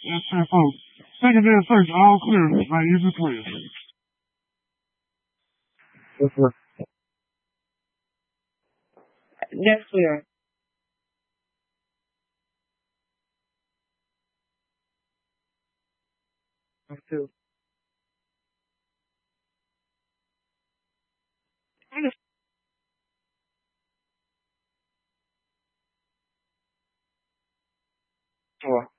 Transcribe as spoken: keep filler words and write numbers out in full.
Yes, sir, folks. Secondary search, all clear. My user clear. Yes, sir. That's clear. That's two. Four.